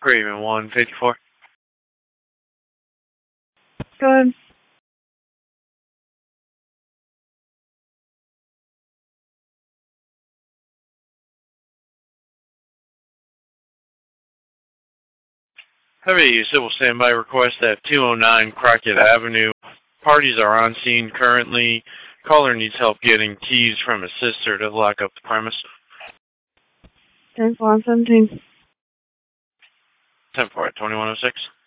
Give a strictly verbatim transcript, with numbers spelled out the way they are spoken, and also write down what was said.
Craven one fifty-four. Go ahead. Heavy civil standby request at two oh nine Crockett Avenue. Parties are on scene currently. Caller needs help getting keys from his sister to lock up the premise. ten four seventeen. ten four at twenty-one oh six.